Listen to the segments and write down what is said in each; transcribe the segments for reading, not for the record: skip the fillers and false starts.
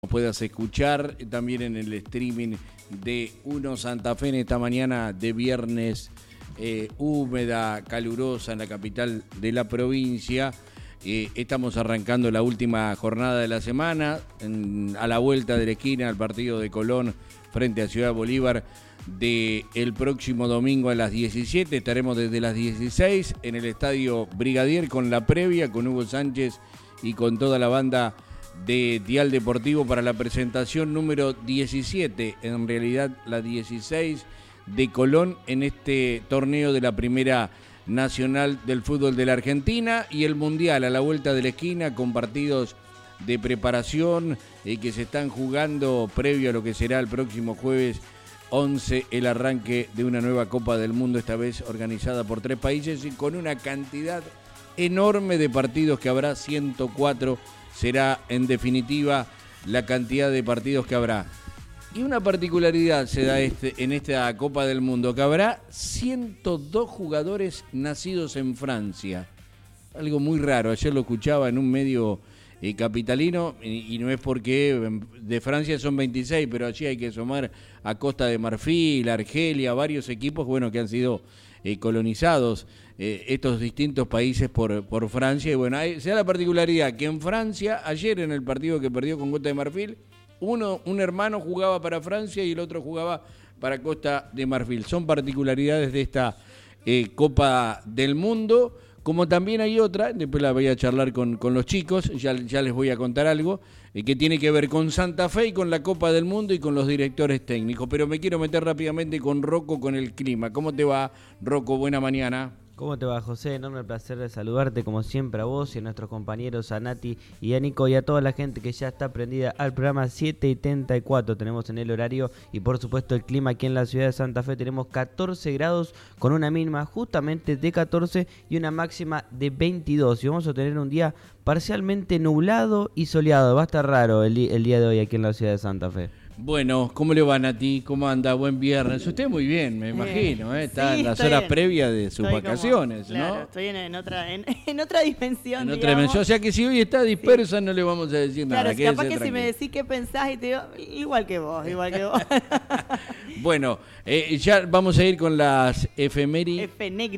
Puedas escuchar también en el streaming de Uno Santa Fe en esta mañana de viernes húmeda, calurosa en la capital de la provincia. Estamos arrancando la última jornada de la semana, a la vuelta de la esquina al partido de Colón frente a Ciudad Bolívar del próximo domingo a las 17. Estaremos desde las 16 en el Estadio Brigadier con la previa, con Hugo Sánchez y con toda la banda de Dial Deportivo para la presentación número 17, en realidad la 16 de Colón en este torneo de la Primera Nacional del Fútbol de la Argentina y el Mundial a la vuelta de la esquina con partidos de preparación que se están jugando previo a lo que será el próximo jueves 11 el arranque de una nueva Copa del Mundo, esta vez organizada por 3 países y con una cantidad enorme de partidos que habrá, 104 será en definitiva la cantidad de partidos que habrá. Y una particularidad se da en esta Copa del Mundo, que habrá 102 jugadores nacidos en Francia. Algo muy raro, ayer lo escuchaba en un medio capitalino, y no es porque de Francia son 26, pero allí hay que sumar a Costa de Marfil, Argelia, varios equipos que han sido colonizados estos distintos países por Francia. Y bueno, se da la particularidad que en Francia, ayer en el partido que perdió con Costa de Marfil, un hermano jugaba para Francia y el otro jugaba para Costa de Marfil. Son particularidades de esta Copa del Mundo, como también hay otra, después la voy a charlar con los chicos, ya les voy a contar algo, que tiene que ver con Santa Fe y con la Copa del Mundo y con los directores técnicos. Pero me quiero meter rápidamente con Rocco, con el clima. ¿Cómo te va, Rocco? Buena mañana. ¿Cómo te va, José? Enorme placer de saludarte como siempre a vos y a nuestros compañeros, a Nati y a Nico y a toda la gente que ya está prendida al programa 7:34 tenemos en el horario y por supuesto el clima aquí en la ciudad de Santa Fe. Tenemos 14 grados con una mínima justamente de 14 y una máxima de 22 y vamos a tener un día parcialmente nublado y soleado. Va a estar raro el día de hoy aquí en la ciudad de Santa Fe. Bueno, ¿cómo le va, Nati? ¿Cómo anda? Buen viernes. Usted muy bien, me imagino, Está en las horas previas de sus vacaciones, ¿no? Claro, estoy en otra dimensión, En otra dimensión, o sea que si hoy está dispersa no le vamos a decir nada. Claro, capaz que si me decís qué pensás y te digo, igual que vos. Bueno, ya vamos a ir con las efemérides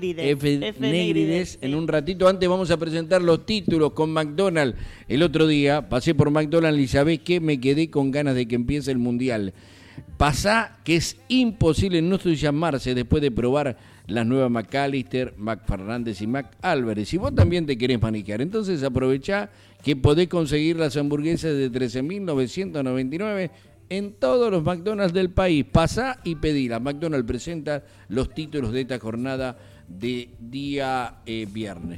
en un ratito. Antes vamos a presentar los títulos con McDonald's. El otro día pasé por McDonald's y ¿sabés qué? Me quedé con ganas de que empiece el Mundial. Pasá que es imposible no llamarse después de probar las nuevas McAllister, McFernández y McAlvarez. Y vos también te querés maniquear, entonces aprovechá que podés conseguir las hamburguesas de 13.999 en todos los McDonald's del país. Pasá y pedila. McDonald's presenta los títulos de esta jornada de día viernes.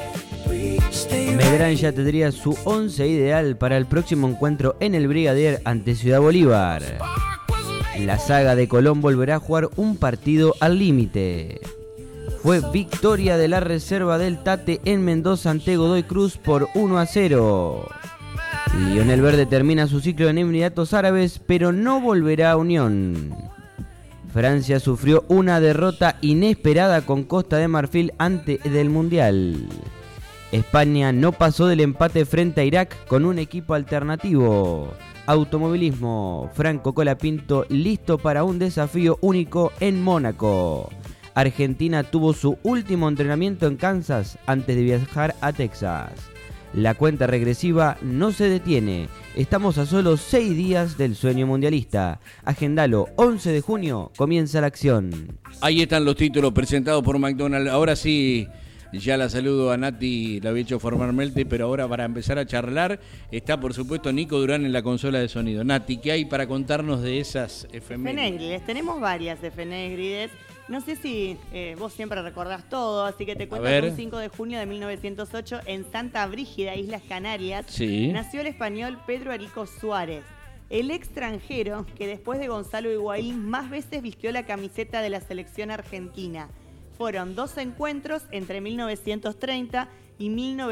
Medrano ya tendría su 11 ideal para el próximo encuentro en el Brigadier ante Ciudad Bolívar. La saga de Colón volverá a jugar un partido al límite. Fue victoria de la reserva del Tate en Mendoza ante Godoy Cruz por 1-0. Lionel Verde termina su ciclo en Emiratos Árabes, pero no volverá a Unión. Francia sufrió una derrota inesperada con Costa de Marfil antes del Mundial. España no pasó del empate frente a Irak con un equipo alternativo. Automovilismo, Franco Colapinto listo para un desafío único en Mónaco. Argentina tuvo su último entrenamiento en Kansas antes de viajar a Texas. La cuenta regresiva no se detiene. Estamos a solo 6 días del sueño mundialista. Agendalo, 11 de junio comienza la acción. Ahí están los títulos presentados por McDonald's. Ahora sí, ya la saludo a Nati, la había hecho formalmente, pero ahora para empezar a charlar está por supuesto Nico Durán en la consola de sonido. Nati, ¿qué hay para contarnos de esas efemérides? Tenemos varias efemérides. No sé si vos siempre recordás todo, así que te cuento que un 5 de junio de 1908 en Santa Brígida, Islas Canarias, nació el español Pedro Erico Suárez, el extranjero que después de Gonzalo Higuaín más veces vistió la camiseta de la selección argentina. Fueron 2 encuentros entre 1930 y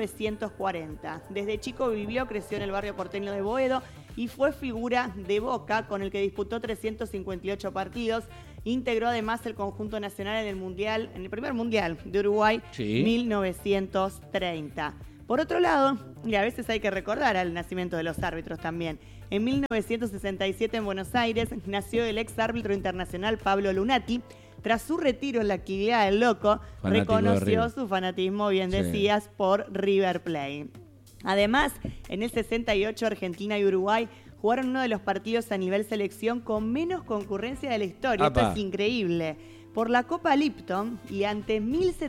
1940. Desde chico creció en el barrio porteño de Boedo y fue figura de Boca, con el que disputó 358 partidos. Integró además el conjunto nacional en el primer mundial de Uruguay, 1930. Por otro lado, y a veces hay que recordar al nacimiento de los árbitros también, en 1967 en Buenos Aires nació el ex árbitro internacional Pablo Lunati. Tras su retiro en la actividad del Loco, reconoció su fanatismo, bien decías, por River Plate. Además, en el 68 Argentina y Uruguay jugaron uno de los partidos a nivel selección con menos concurrencia de la historia. Esto es increíble. Por la Copa Lipton y ante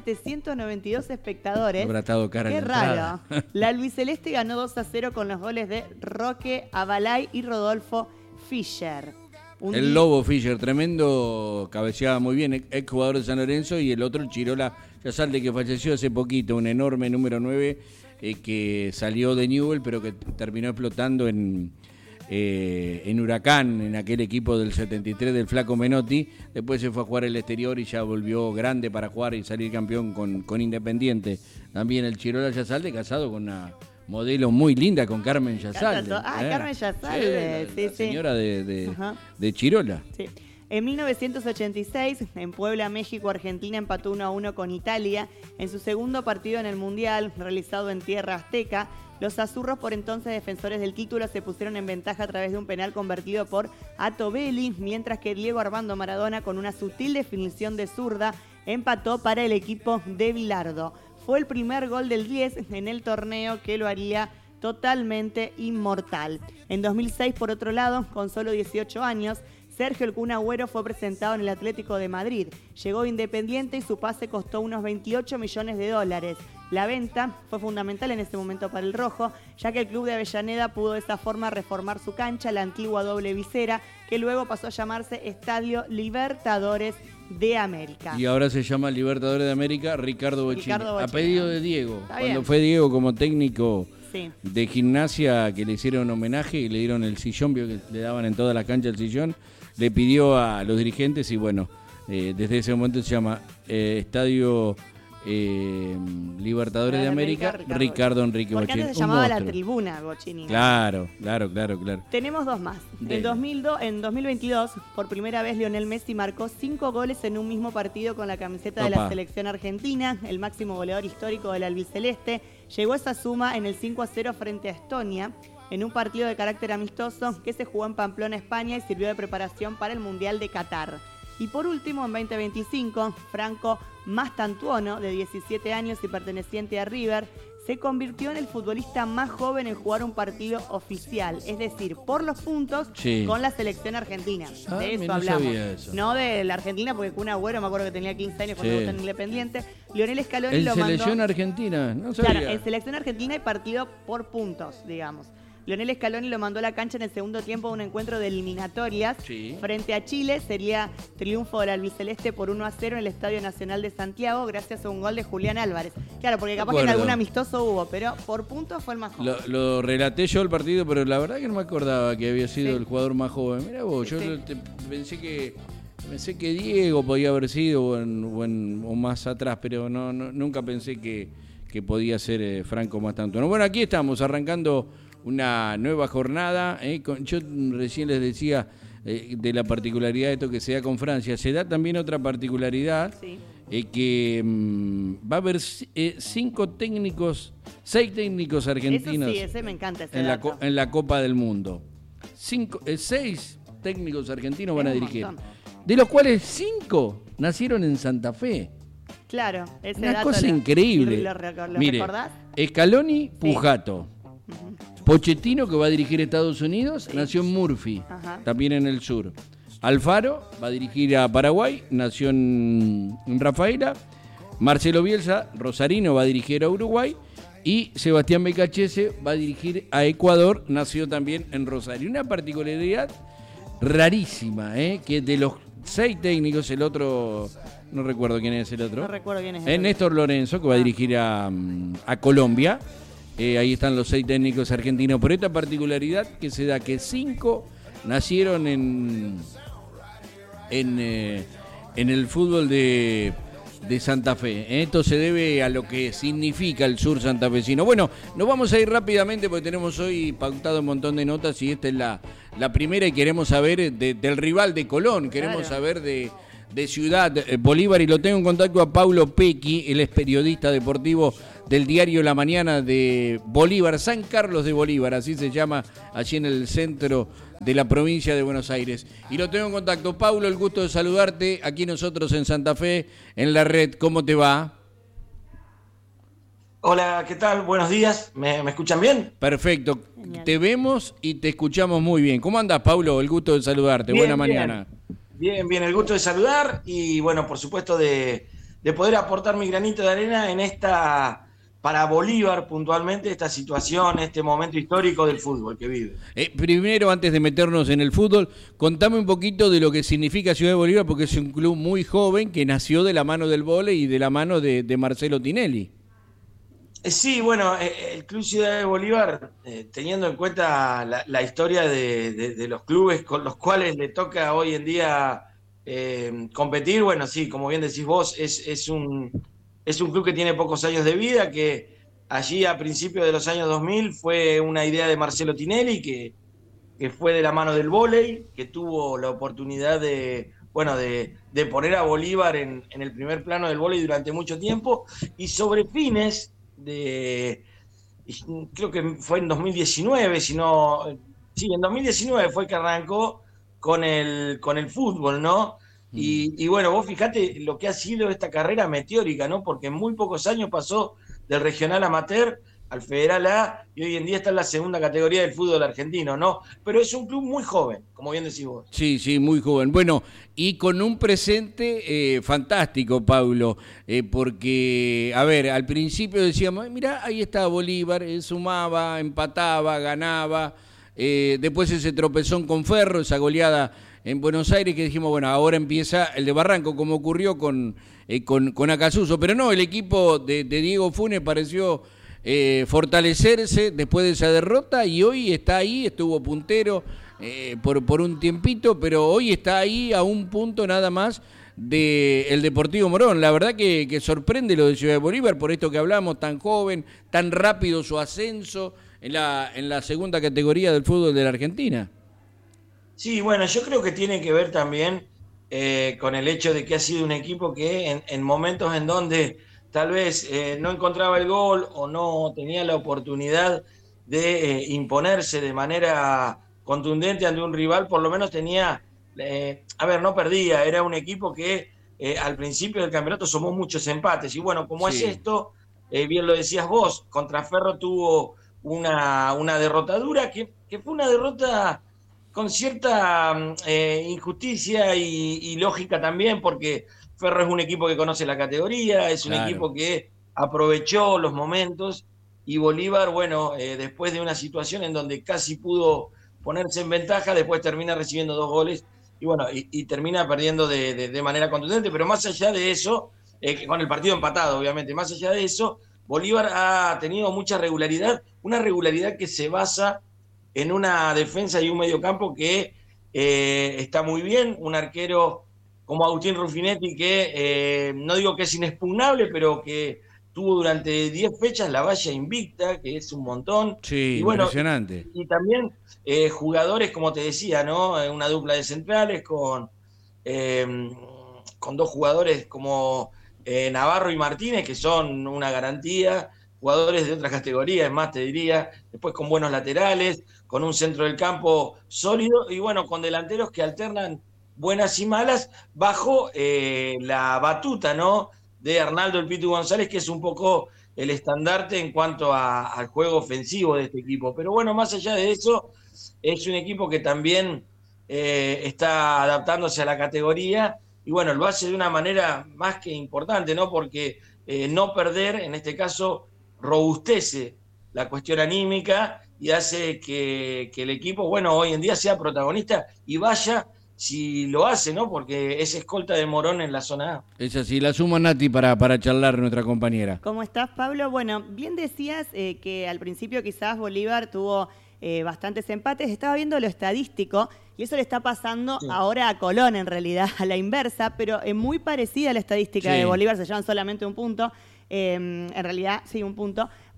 1.792 espectadores. Qué raro. La albiceleste ganó 2-0 con los goles de Roque Abalay y Rodolfo Fischer. El Lobo Fischer, tremendo, cabeceaba muy bien, ex jugador de San Lorenzo, y el otro, el Chirola Yasalde, que falleció hace poquito, un enorme número 9 que salió de Newell, pero que terminó explotando en Huracán, en aquel equipo del 73 del Flaco Menotti. Después se fue a jugar el exterior y ya volvió grande para jugar y salir campeón con Independiente. También el Chirola Yasalde, casado con una modelo muy linda, con Carmen Yasalde. Carmen Yasalde, sí, la señora de Chirola. Sí. En 1986, en Puebla, México, Argentina empató 1-1 con Italia. En su segundo partido en el Mundial, realizado en tierra azteca, los azurros, por entonces defensores del título, se pusieron en ventaja a través de un penal convertido por Ato Belli, mientras que Diego Armando Maradona, con una sutil definición de zurda, empató para el equipo de Bilardo. Fue el primer gol del 10 en el torneo que lo haría totalmente inmortal. En 2006, por otro lado, con solo 18 años, Sergio El Kun Agüero fue presentado en el Atlético de Madrid. Llegó Independiente y su pase costó unos $28 millones. La venta fue fundamental en ese momento para el rojo, ya que el club de Avellaneda pudo de esa forma reformar su cancha, la antigua doble visera, que luego pasó a llamarse Estadio Libertadores de América. Y ahora se llama Libertadores de América Ricardo Bocchini. A pedido de Diego. Cuando fue Diego como técnico de Gimnasia, que le hicieron homenaje y le dieron el sillón, vio que le daban en toda la cancha el sillón, le pidió a los dirigentes y bueno, desde ese momento se llama Estadio Libertadores de América, Ricardo Enrique Bocchini. Porque antes se llamaba la tribuna Bocchini. Claro. Tenemos dos más. En 2022, por primera vez Lionel Messi marcó 5 goles en un mismo partido con la camiseta de la selección argentina, el máximo goleador histórico del albiceleste. Llegó a esa suma en el 5-0 frente a Estonia, en un partido de carácter amistoso que se jugó en Pamplona, España, y sirvió de preparación para el Mundial de Qatar. Y por último, en 2025, Franco Mastantuono, de 17 años y perteneciente a River, se convirtió en el futbolista más joven en jugar un partido oficial, es decir, por los puntos con la selección argentina. De eso hablamos. No de la Argentina, porque Kun Agüero, me acuerdo que tenía 15 años cuando estaba en Independiente. Lionel Scaloni lo mandó. ¿En selección argentina? No sabía. Claro, en selección argentina hay partido por puntos, digamos. Lionel Scaloni lo mandó a la cancha en el segundo tiempo de un encuentro de eliminatorias frente a Chile. Sería triunfo del albiceleste por 1-0 en el Estadio Nacional de Santiago gracias a un gol de Julián Álvarez. Claro, porque capaz que en algún amistoso hubo, pero por puntos fue el más joven. Lo relaté yo el partido, pero la verdad que no me acordaba que había sido el jugador más joven. Mirá vos, yo pensé que Diego podía haber sido o más atrás, pero nunca pensé que podía ser Franco Mastantuono. Bueno, aquí estamos arrancando una nueva jornada. Yo recién les decía de la particularidad de esto que se da con Francia. Se da también otra particularidad, que va a haber 6 técnicos argentinos. Eso ese me encanta, en la Copa del Mundo. 6 técnicos argentinos van a dirigir, de los cuales 5 nacieron en Santa Fe. Claro, ese una cosa increíble. ¿Lo Mire, recordás? Scaloni, Pujato. Pochettino, que va a dirigir Estados Unidos, nació en Murphy, también en el sur. Alfaro va a dirigir a Paraguay, nació en Rafaela. Marcelo Bielsa, rosarino, va a dirigir a Uruguay. Y Sebastián Becachese va a dirigir a Ecuador, nació también en Rosario. Una particularidad rarísima, que de los 6 técnicos, el otro, no recuerdo quién es el otro. No recuerdo quién es el otro. Néstor Lorenzo, que va a dirigir a Colombia. Ahí están los 6 técnicos argentinos. Pero esta particularidad que se da, que 5 nacieron en el fútbol de Santa Fe. Esto se debe a lo que significa el sur santafesino. Bueno, nos vamos a ir rápidamente porque tenemos hoy pautado un montón de notas y esta es la primera y queremos saber del rival de Colón. Queremos saber de de Ciudad Bolívar, y lo tengo en contacto a Paulo Pecchi, él es periodista deportivo del diario La Mañana de Bolívar, San Carlos de Bolívar, así se llama, allí en el centro de la provincia de Buenos Aires. Y lo tengo en contacto. Paulo, el gusto de saludarte aquí nosotros en Santa Fe, en la red. ¿Cómo te va? Hola, ¿qué tal? Buenos días. ¿Me escuchan bien? Perfecto. Genial. Te vemos y te escuchamos muy bien. ¿Cómo andás, Paulo? El gusto de saludarte. Bien, buena mañana. Bien, el gusto de saludar y, bueno, por supuesto de poder aportar mi granito de arena en esta, para Bolívar puntualmente, esta situación, este momento histórico del fútbol que vive. Primero, antes de meternos en el fútbol, contame un poquito de lo que significa Ciudad de Bolívar, porque es un club muy joven que nació de la mano del vóley y de la mano de Marcelo Tinelli. Sí, bueno, el Club Ciudad de Bolívar, teniendo en cuenta la historia de los clubes con los cuales le toca hoy en día competir, bueno, sí, como bien decís vos, es un club que tiene pocos años de vida, que allí a principios de los años 2000 fue una idea de Marcelo Tinelli, que fue de la mano del vóley, que tuvo la oportunidad de poner a Bolívar en el primer plano del vóley durante mucho tiempo, y sobre fines creo que fue en 2019, en 2019 fue que arrancó con el fútbol, ¿no? Y bueno, vos fijate lo que ha sido esta carrera meteórica, ¿no? Porque en muy pocos años pasó del regional amateur al Federal A, y hoy en día está en la segunda categoría del fútbol argentino, ¿no? Pero es un club muy joven, como bien decís vos. Sí, muy joven. Bueno, y con un presente fantástico, Paulo, porque, a ver, al principio decíamos, mirá, ahí está Bolívar, sumaba, empataba, ganaba, después ese tropezón con Ferro, esa goleada en Buenos Aires, que dijimos, bueno, ahora empieza el de Barranco, como ocurrió con Acasuso, pero no, el equipo de Diego Funes pareció fortalecerse después de esa derrota, y hoy está ahí, estuvo puntero por un tiempito, pero hoy está ahí a un punto nada más del Deportivo Morón. La verdad que sorprende lo de Ciudad de Bolívar, por esto que hablamos, tan joven, tan rápido su ascenso en la segunda categoría del fútbol de la Argentina. Sí, bueno, yo creo que tiene que ver también con el hecho de que ha sido un equipo que en momentos en donde tal vez no encontraba el gol o no tenía la oportunidad de imponerse de manera contundente ante un rival, por lo menos tenía, no perdía, era un equipo que al principio del campeonato sumó muchos empates, y bueno, como es esto, bien lo decías vos, contra Ferro tuvo una derrotadura que fue una derrota con cierta injusticia y lógica también, porque Ferro es un equipo que conoce la categoría, es un equipo que aprovechó los momentos, y Bolívar, bueno, después de una situación en donde casi pudo ponerse en ventaja, después termina recibiendo 2 goles y bueno, y termina perdiendo de manera contundente. Pero más allá de eso, con el partido empatado, obviamente, más allá de eso, Bolívar ha tenido mucha regularidad, una regularidad que se basa en una defensa y un mediocampo que está muy bien, un arquero como Agustín Ruffinetti, que no digo que es inexpugnable, pero que tuvo durante 10 fechas la valla invicta, que es un montón. Sí, y bueno, impresionante. Y también jugadores, como te decía, ¿no? Una dupla de centrales con 2 jugadores como Navarro y Martínez, que son una garantía, jugadores de otras categorías, es más, te diría, después con buenos laterales, con un centro del campo sólido, y bueno, con delanteros que alternan buenas y malas, bajo la batuta, ¿no?, de Arnaldo El Pitu González, que es un poco el estandarte en cuanto al juego ofensivo de este equipo. Pero bueno, más allá de eso, es un equipo que también está adaptándose a la categoría, y bueno, lo hace de una manera más que importante, ¿no?, porque no perder, en este caso, robustece la cuestión anímica y hace que el equipo, bueno, hoy en día sea protagonista, y vaya si lo hace, ¿no? Porque es escolta de Morón en la zona A. Es así, la suma Nati para charlar, nuestra compañera. ¿Cómo estás, Pablo? Bueno, bien decías que al principio quizás Bolívar tuvo bastantes empates. Estaba viendo lo estadístico y eso le está pasando ahora a Colón, en realidad, a la inversa, pero es muy parecida a la estadística de Bolívar, se llevan solamente un punto. En realidad, sí, un punto.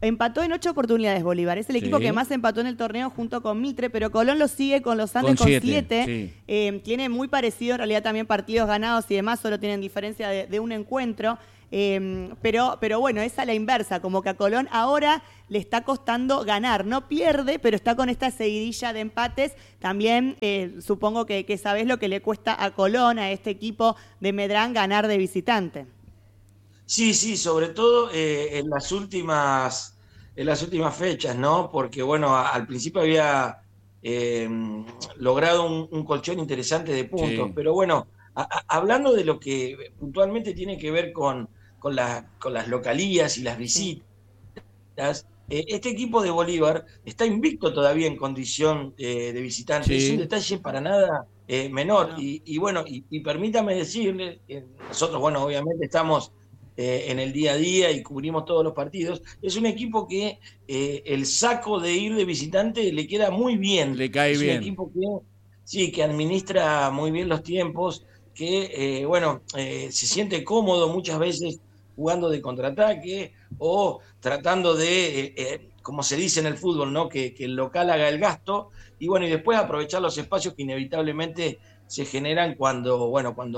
Empató en 8 oportunidades Bolívar. Es el equipo que más empató en el torneo junto con Mitre, pero Colón lo sigue con los Andes con 7. Sí. Tiene muy parecido, en realidad también partidos ganados y demás, solo tienen diferencia de un encuentro. Pero bueno, es a la inversa, como que a Colón ahora le está costando ganar. No pierde, pero está con esta seguidilla de empates. También supongo que sabés lo que le cuesta a Colón, a este equipo de Medrán, ganar de visitante. Sí, sobre todo en las últimas fechas, ¿no? Porque, bueno, al principio había logrado un colchón interesante de puntos, sí. Pero bueno, hablando de lo que puntualmente tiene que ver con las localías y las visitas, este equipo de Bolívar está invicto todavía en condición de visitante. Sí. Es un detalle para nada menor. No. Y bueno, permítame decirle, nosotros, bueno, obviamente estamos en el día a día y cubrimos todos los partidos. Es un equipo que el saco de ir de visitante le queda muy bien. Le cae bien. Es un equipo que administra muy bien los tiempos, que se siente cómodo muchas veces jugando de contraataque o tratando de, como se dice en el fútbol, ¿no? Que el local haga el gasto y bueno, y después aprovechar los espacios que inevitablemente se generan cuando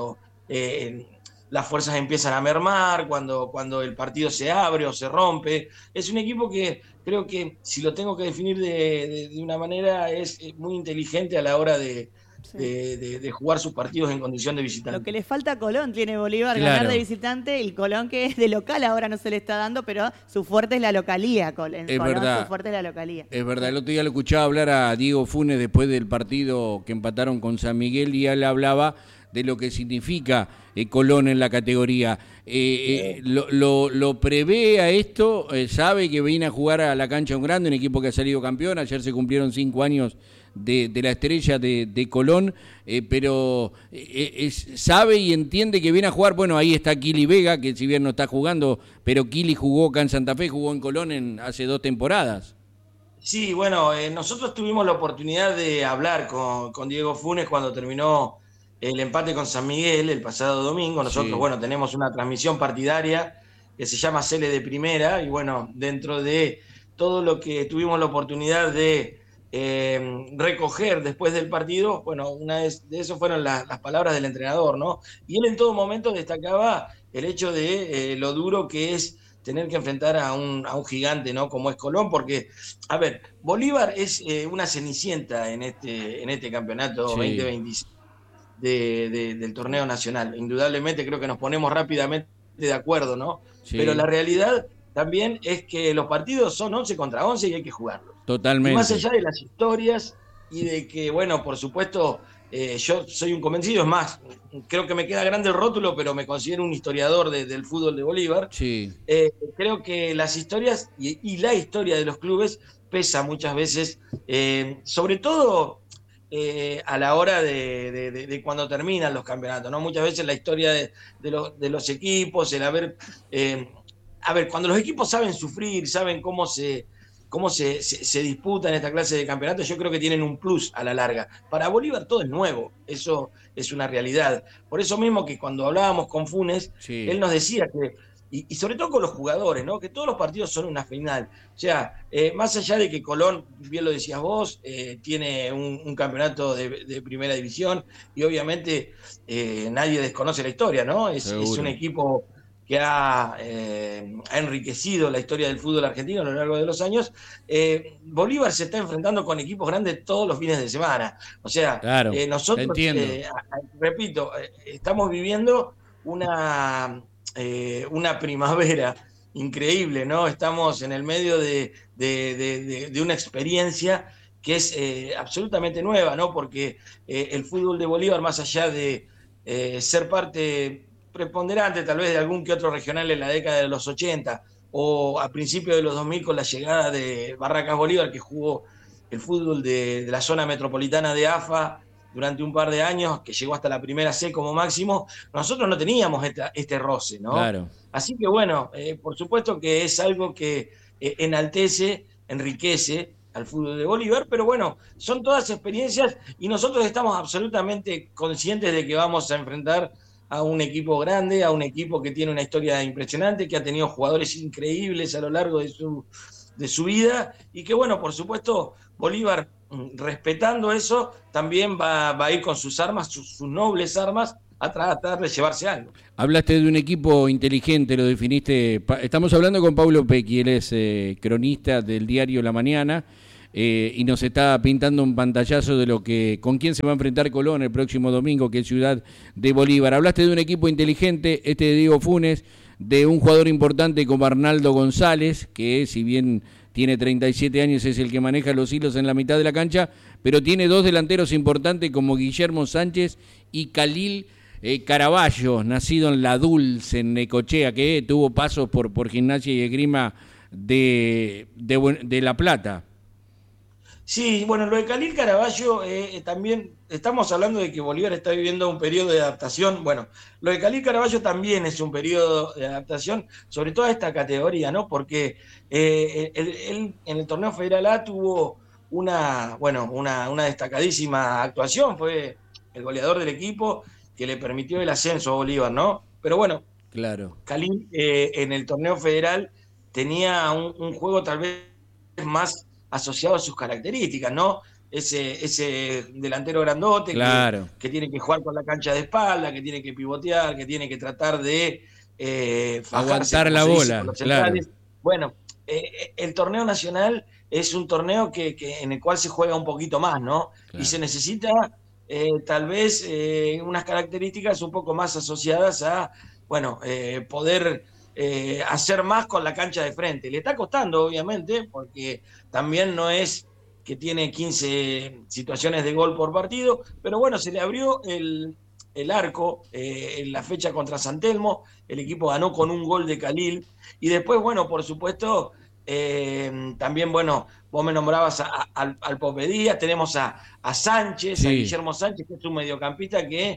las fuerzas empiezan a mermar, cuando el partido se abre o se rompe. Es un equipo que creo que, si lo tengo que definir de una manera, es muy inteligente a la hora de jugar sus partidos en condición de visitante. Lo que le falta a Colón tiene Bolívar, claro. Ganar de visitante, el Colón que es de local ahora no se le está dando, pero su fuerte es la localía, Colón. Es verdad. Su fuerte es la localía. Es verdad, el otro día lo escuchaba hablar a Diego Funes después del partido que empataron con San Miguel y él hablaba de lo que significa Colón en la categoría. Lo prevé a esto, sabe que viene a jugar a la cancha un grande, un equipo que ha salido campeón. Ayer se cumplieron 5 años de la estrella de Colón, pero sabe y entiende que viene a jugar. Bueno, ahí está Kili Vega, que si bien no está jugando, pero Kili jugó acá en Santa Fe, jugó en Colón hace 2 temporadas. Sí, bueno, nosotros tuvimos la oportunidad de hablar con Diego Funes cuando terminó el empate con San Miguel el pasado domingo. Nosotros, sí. Tenemos una transmisión partidaria que se llama Cele de Primera y bueno, dentro de todo lo que tuvimos la oportunidad de recoger después del partido, bueno, una de eso fueron las palabras del entrenador, ¿no? Y él en todo momento destacaba el hecho de lo duro que es tener que enfrentar a un gigante, ¿no? Como es Colón, porque, a ver, Bolívar es una cenicienta en este campeonato, sí. 2026. Del torneo nacional. Indudablemente creo que nos ponemos rápidamente de acuerdo, ¿no? Sí. Pero la realidad también es que los partidos son 11 contra 11 y hay que jugarlos. Totalmente. Y más allá de las historias y de que, bueno, por supuesto, yo soy un convencido, es más, creo que me queda grande el rótulo, pero me considero un historiador del fútbol de Bolívar. Sí. Creo que las historias y la historia de los clubes pesa muchas veces, sobre todo a la hora de cuando terminan los campeonatos, ¿no? Muchas veces la historia de los equipos, el haber... cuando los equipos saben sufrir, saben cómo se disputan esta clase de campeonatos, yo creo que tienen un plus a la larga. Para Bolívar todo es nuevo, eso es una realidad. Por eso mismo que cuando hablábamos con Funes, sí. Él nos decía que, y sobre todo con los jugadores, ¿no? Que todos los partidos son una final. O sea, más allá de que Colón, bien lo decías vos, tiene un campeonato de primera división y obviamente nadie desconoce la historia, ¿no? Es un equipo que ha enriquecido la historia del fútbol argentino a lo largo de los años. Bolívar se está enfrentando con equipos grandes todos los fines de semana. O sea, claro, nosotros, repito, estamos viviendo una primavera increíble, ¿no? Estamos en el medio de una experiencia que es absolutamente nueva, ¿no? Porque el fútbol de Bolívar, más allá de ser parte preponderante tal vez de algún que otro regional en la década de los 80 o a principios de los 2000 con la llegada de Barracas Bolívar, que jugó el fútbol de la zona metropolitana de AFA durante un par de años, que llegó hasta la primera C como máximo, nosotros no teníamos este roce, ¿no? Claro. Así que bueno, por supuesto que es algo que enaltece, enriquece al fútbol de Bolívar, pero bueno, son todas experiencias y nosotros estamos absolutamente conscientes de que vamos a enfrentar a un equipo grande, a un equipo que tiene una historia impresionante, que ha tenido jugadores increíbles a lo largo de de su vida, y que bueno, por supuesto, Bolívar, respetando eso, también va a ir con sus armas, sus nobles armas, a tratar de llevarse algo. Hablaste de un equipo inteligente, lo definiste. Estamos hablando con Pablo Pecchi, él es cronista del diario La Mañana, y nos está pintando un pantallazo de con quién se va a enfrentar Colón el próximo domingo, que es Ciudad de Bolívar. Hablaste de un equipo inteligente, de Diego Funes, de un jugador importante como Arnaldo González, que si bien tiene 37 años, es el que maneja los hilos en la mitad de la cancha, pero tiene dos delanteros importantes como Guillermo Sánchez y Khalil Caraballo, nacido en La Dulce, en Necochea, que tuvo pasos por Gimnasia y Esgrima de La Plata. Sí, bueno, lo de Khalil Caraballo también, estamos hablando de que Bolívar está viviendo un periodo de adaptación. Bueno, lo de Khalil Caraballo también es un periodo de adaptación, sobre todo a esta categoría, ¿no? Porque él en el torneo Federal A tuvo una destacadísima actuación, fue el goleador del equipo, que le permitió el ascenso a Bolívar, ¿no? Pero bueno, claro, Khalil en el torneo federal tenía un juego tal vez más asociado a sus características, ¿no? Ese delantero grandote, claro, que tiene que jugar con la cancha de espalda, que tiene que pivotear, que tiene que tratar de aguantar la bola, claro. Bueno, el torneo nacional es un torneo en el cual se juega un poquito más, ¿no? Claro. Y se necesita tal vez unas características un poco más asociadas a, poder hacer más con la cancha de frente. Le está costando, obviamente, porque también no es que tiene 15 situaciones de gol por partido, pero bueno, se le abrió el arco en la fecha contra San Telmo, el equipo ganó con un gol de Khalil, y después, bueno, por supuesto, también, bueno, vos me nombrabas al Pope Díaz, tenemos a Sánchez, sí, a Guillermo Sánchez, que es un mediocampista que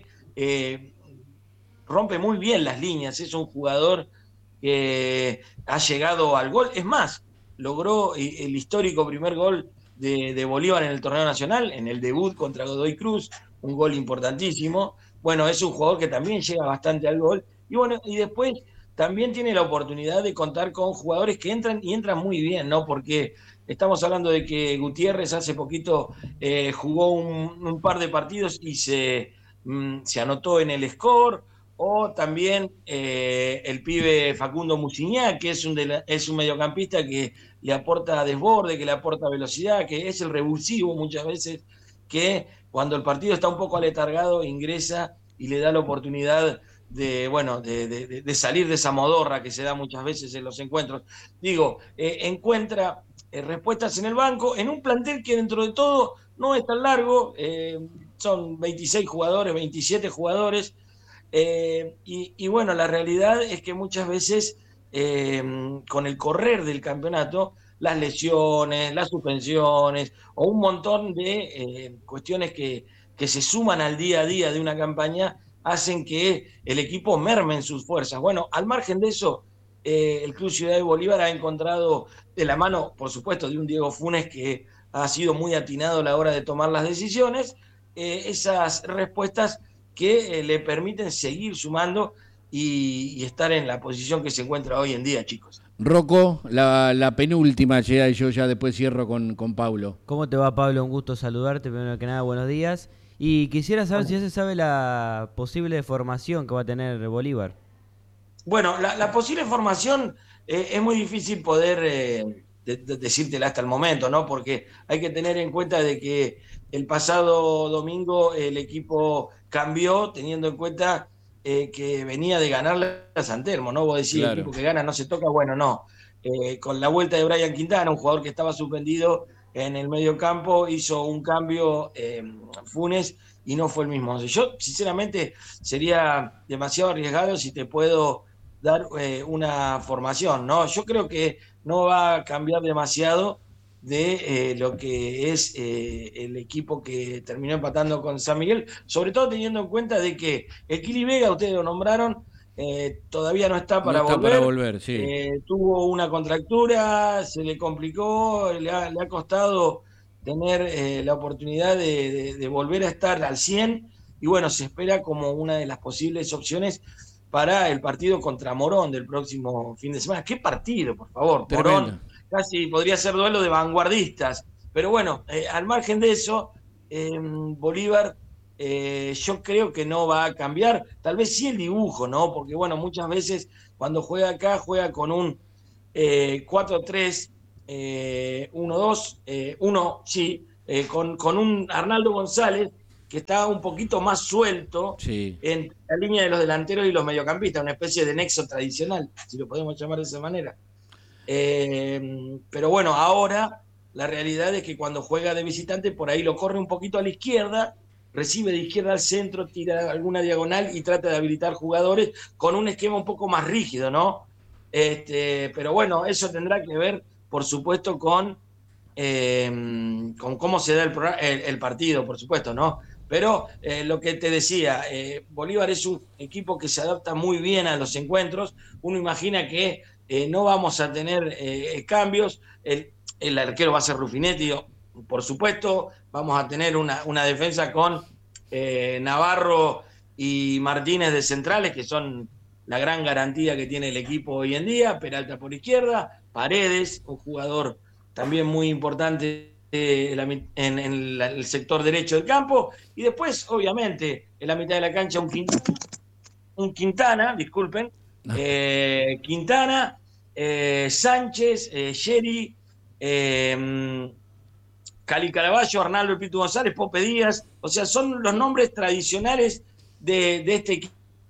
rompe muy bien las líneas, es un jugador que ha llegado al gol, es más, logró el histórico primer gol de Bolívar en el torneo nacional, en el debut contra Godoy Cruz, un gol importantísimo. Bueno, es un jugador que también llega bastante al gol, y bueno, y después también tiene la oportunidad de contar con jugadores que entran muy bien, ¿no? Porque estamos hablando de que Gutiérrez hace poquito jugó un par de partidos y se anotó en el score, o también el pibe Facundo Muciñá, que es un mediocampista que le aporta desborde, que le aporta velocidad, que es el revulsivo muchas veces, que cuando el partido está un poco aletargado ingresa y le da la oportunidad de salir de esa modorra que se da muchas veces en los encuentros. Digo, encuentra respuestas en el banco, en un plantel que dentro de todo no es tan largo, son 26 jugadores, 27 jugadores, y bueno, la realidad es que muchas veces con el correr del campeonato, las lesiones, las suspensiones o un montón de cuestiones que se suman al día a día de una campaña hacen que el equipo merme en sus fuerzas. Bueno, al margen de eso, el Club Ciudad de Bolívar ha encontrado, de la mano, por supuesto, de un Diego Funes que ha sido muy atinado a la hora de tomar las decisiones, esas respuestas que le permiten seguir sumando y estar en la posición que se encuentra hoy en día, chicos. Rocco, la penúltima llega y yo ya después cierro con Pablo. ¿Cómo te va, Pablo? Un gusto saludarte, primero que nada, buenos días. Y quisiera saber si ya se sabe la posible formación que va a tener Bolívar. Bueno, la posible formación es muy difícil poder decírtela hasta el momento, ¿no? Porque hay que tener en cuenta de que el pasado domingo el equipo cambió, teniendo en cuenta que venía de ganarle a San Telmo, ¿no? Vos decís, claro, el equipo que gana no se toca, bueno, no. Con la vuelta de Brian Quintana, un jugador que estaba suspendido en el medio campo, hizo un cambio Funes y no fue el mismo. Yo, sinceramente, sería demasiado arriesgado si te puedo dar una formación, ¿no? Yo creo que no va a cambiar demasiado de lo que es el equipo que terminó empatando con San Miguel, sobre todo teniendo en cuenta de que el Kili Vega, ustedes lo nombraron, todavía no está para volver, sí. Tuvo una contractura, se le complicó, le ha costado tener la oportunidad de volver a estar al 100, y bueno, se espera como una de las posibles opciones para el partido contra Morón del próximo fin de semana. ¿Qué partido, por favor? Tremendo. Morón, casi podría ser duelo de vanguardistas. Pero bueno, al margen de eso, Bolívar yo creo que no va a cambiar, tal vez sí el dibujo, ¿no? Porque bueno, muchas veces cuando juega acá, juega con un 4-3, 1-2, con un Arnaldo González que está un poquito más suelto en la línea de los delanteros y los mediocampistas, una especie de nexo tradicional, si lo podemos llamar de esa manera. Pero bueno, ahora la realidad es que cuando juega de visitante, por ahí lo corre un poquito a la izquierda, recibe de izquierda al centro, tira alguna diagonal y trata de habilitar jugadores con un esquema un poco más rígido, ¿no? Pero bueno, eso tendrá que ver, por supuesto, con cómo se da el partido, por supuesto, ¿no? Pero lo que te decía, Bolívar es un equipo que se adapta muy bien a los encuentros. Uno imagina que no vamos a tener cambios. El arquero va a ser Rufinetti, por supuesto. Vamos a tener una defensa con Navarro y Martínez de centrales, que son la gran garantía que tiene el equipo hoy en día. Peralta por izquierda, Paredes, un jugador también muy importante en el sector derecho del campo, y después, obviamente, en la mitad de la cancha un Quintana, disculpen, Quintana, Sánchez, Sherry, Cali Caraballo, Arnaldo El Pitu González, Pope Díaz, o sea, son los nombres tradicionales de este equipo.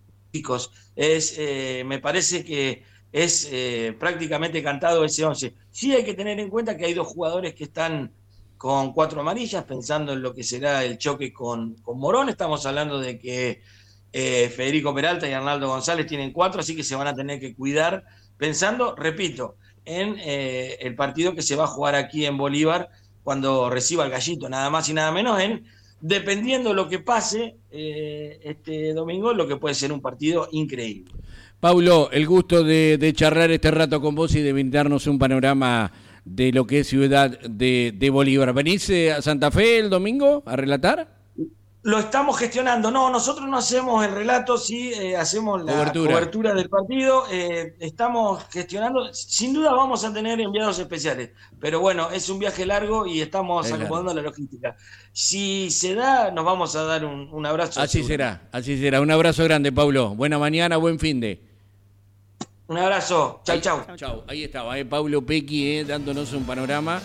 Me parece que es prácticamente cantado ese 11. Sí hay que tener en cuenta que hay dos jugadores que están con 4 amarillas, pensando en lo que será el choque con Morón. Estamos hablando de que Federico Peralta y Arnaldo González tienen 4, así que se van a tener que cuidar, pensando, repito, en el partido que se va a jugar aquí en Bolívar cuando reciba el Gallito, nada más y nada menos, dependiendo de lo que pase este domingo, lo que puede ser un partido increíble. Paulo, el gusto de charlar este rato con vos y de brindarnos un panorama de lo que es Ciudad de Bolívar. ¿Venís a Santa Fe el domingo a relatar? Lo estamos gestionando. No, nosotros no hacemos el relato, sí hacemos la cobertura del partido. Estamos gestionando. Sin duda vamos a tener enviados especiales. Pero bueno, es un viaje largo y estamos acomodando la logística. Si se da, nos vamos a dar un abrazo. Así será. Un abrazo grande, Paulo. Buena mañana, buen finde. Un abrazo. Chau. Ahí estaba, Paulo Pecchi, dándonos un panorama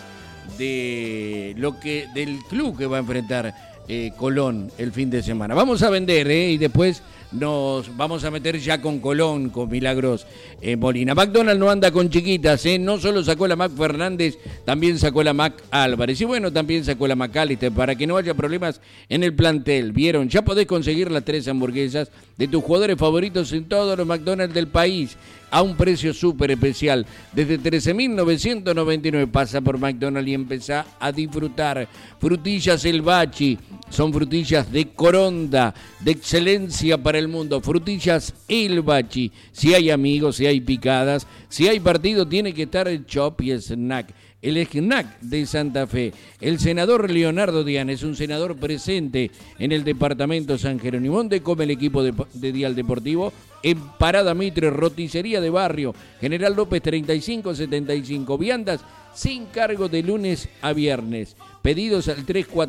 de del club que va a enfrentar Colón el fin de semana. Vamos a vender y después nos vamos a meter ya con Colón, con Milagros Molina. McDonald's no anda con chiquitas, no solo sacó la Mac Fernández, también sacó la Mac Álvarez y bueno, también sacó la McAllister para que no haya problemas en el plantel. ¿Vieron? Ya podés conseguir las 3 hamburguesas de tus jugadores favoritos en todos los McDonald's del país a un precio súper especial, desde 13.999. Pasa por McDonald's y empezá a disfrutar. Frutillas El Bachi, son frutillas de Coronda, de excelencia para el mundo. Frutillas El Bachi, si hay amigos, si hay picadas, si hay partido, tiene que estar el chop y el snack. El snack de Santa Fe. El senador Leonardo Dián es un senador presente en el departamento San Jerónimo, donde come el equipo de Dial Deportivo en Parada Mitre, roticería de barrio, General López 3575, viandas sin cargo de lunes a viernes. Pedidos al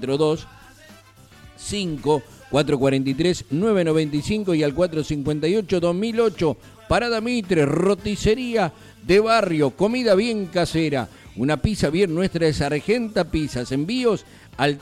342-443-995 y al 458-2008. Parada Mitre, roticería de barrio, comida bien casera. Una pizza bien nuestra es Argenta Pizzas. Envíos al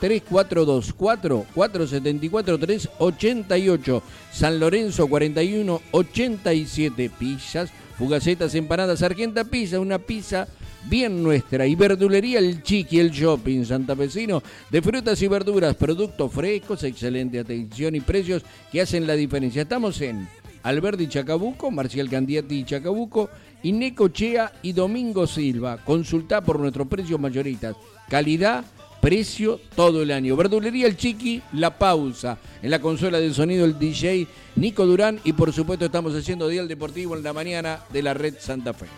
3424-474-388. San Lorenzo 4187. Pizzas, fugacetas, empanadas, Argenta Pizza. Una pizza bien nuestra. Y verdulería El Chiqui, el shopping santafesino de frutas y verduras. Productos frescos, excelente atención y precios que hacen la diferencia. Estamos en Alberdi Chacabuco, Marcial Candiati Chacabuco, y Necochea y Domingo Silva. Consultá por nuestros precios mayoritas. Calidad, precio todo el año. Verdulería El Chiqui, La Pausa. En la consola de sonido el DJ Nico Durán. Y por supuesto estamos haciendo Dial Deportivo en la mañana de la Red Santa Fe.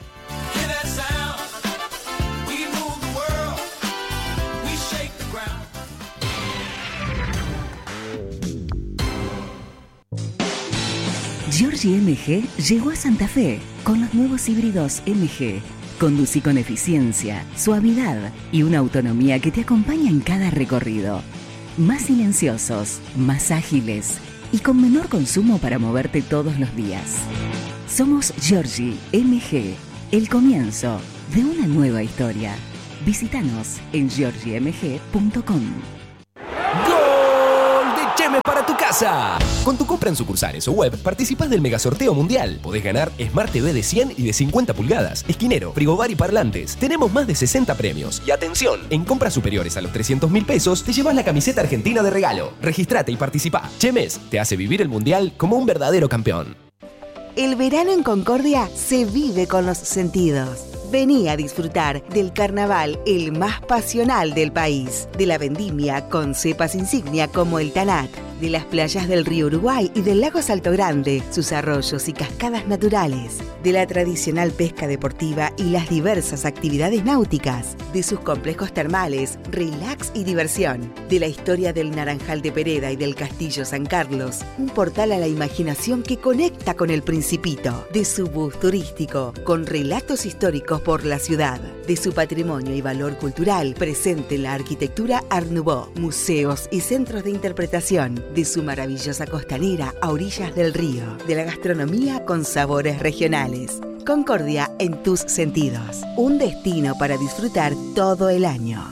Giorgi MG llegó a Santa Fe con los nuevos híbridos MG, Conducí con eficiencia, suavidad y una autonomía que te acompaña en cada recorrido. Más silenciosos, más ágiles y con menor consumo para moverte todos los días. Somos Giorgi MG, el comienzo de una nueva historia. Visítanos en giorgimg.com. ¡Gol de Chemes para tu casa! Con tu compra en sucursales o web, participás del megasorteo mundial. Podés ganar Smart TV de 100 y de 50 pulgadas, esquinero, frigobar y parlantes. Tenemos más de 60 premios. Y atención, en compras superiores a los 300.000 pesos, te llevas la camiseta argentina de regalo. Registrate y participá. Chemes te hace vivir el mundial como un verdadero campeón. El verano en Concordia se vive con los sentidos. Vení a disfrutar del carnaval el más pasional del país, de la vendimia con cepas insignia como el Tanat, de las playas del río Uruguay y del lago Salto Grande, sus arroyos y cascadas naturales, de la tradicional pesca deportiva y las diversas actividades náuticas, de sus complejos termales, relax y diversión, de la historia del Naranjal de Pereda y del Castillo San Carlos, un portal a la imaginación que conecta con el Principito, de su bus turístico, con relatos históricos por la ciudad, de su patrimonio y valor cultural presente en la arquitectura Art Nouveau, museos y centros de interpretación, de su maravillosa costanera a orillas del río, de la gastronomía con sabores regionales. Concordia en tus sentidos, un destino para disfrutar todo el año.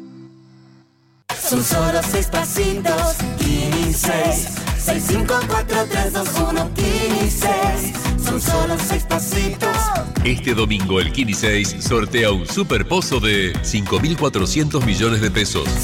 Son solo 6 pasitos, Kini 6, 6, 5, 4, 3, 2, 1, Kini 6. Son solo 6 pasitos. Este domingo el Kini 6 sortea un super pozo de 5.400 millones de pesos.